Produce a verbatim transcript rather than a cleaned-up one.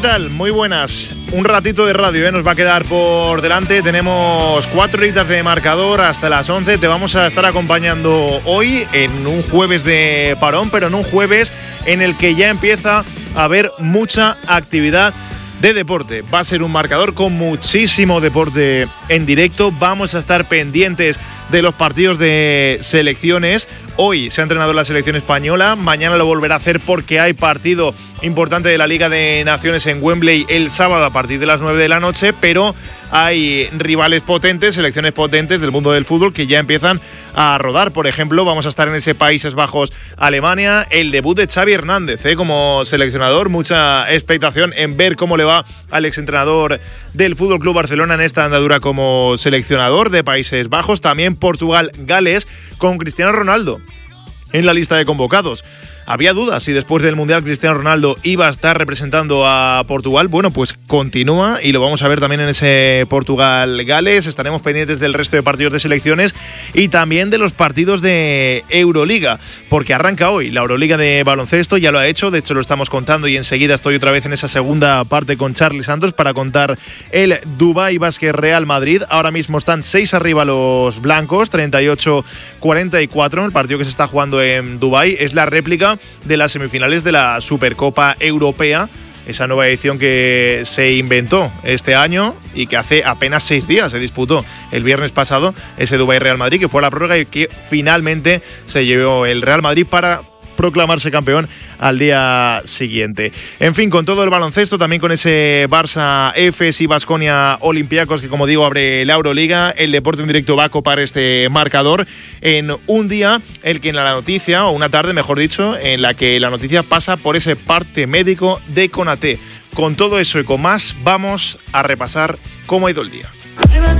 tal? Muy buenas. Un ratito de radio, ¿eh? Nos va a quedar por delante. Tenemos cuatro horitas de marcador hasta las once. Te vamos a estar acompañando hoy en un jueves de parón, pero en un jueves en el que ya empieza a haber mucha actividad de deporte. Va a ser un marcador con muchísimo deporte en directo. Vamos a estar pendientes de los partidos de selecciones. Hoy se ha entrenado la selección española, mañana lo volverá a hacer porque hay partido importante de la Liga de Naciones en Wembley el sábado a partir de las nueve de la noche, pero hay rivales potentes, selecciones potentes del mundo del fútbol que ya empiezan a rodar. Por ejemplo, vamos a estar en ese Países Bajos, Alemania, el debut de Xavi Hernández ¿eh? como seleccionador, mucha expectación en ver cómo le va al exentrenador del F C Barcelona en esta andadura como seleccionador de Países Bajos. También Portugal, Gales, con Cristiano Ronaldo en la lista de convocados. Había dudas si después del Mundial Cristiano Ronaldo iba a estar representando a Portugal. Bueno, pues continúa y lo vamos a ver también en ese Portugal-Gales. Estaremos pendientes del resto de partidos de selecciones y también de los partidos de Euroliga, porque arranca hoy la Euroliga de baloncesto, ya lo ha hecho, de hecho lo estamos contando y enseguida estoy otra vez en esa segunda parte con Charlie Santos para contar el Dubái Basket Real Madrid. Ahora mismo están seis arriba los blancos, treinta y ocho cuarenta y cuatro, el partido que se está jugando en Dubái. Es la réplica de las semifinales de la Supercopa Europea, esa nueva edición que se inventó este año y que hace apenas seis días se disputó el viernes pasado, ese Dubái Real Madrid, que fue a la prórroga y que finalmente se llevó el Real Madrid para proclamarse campeón al día siguiente. En fin, con todo el baloncesto, también con ese Barça Efes y Baskonia Olympiacos, que como digo abre la Euroliga. El deporte en directo va a copar este marcador en un día el que en la noticia, o una tarde mejor dicho, en la que la noticia pasa por ese parte médico de Konaté. Con todo eso y con más, vamos a repasar cómo ha ido el día.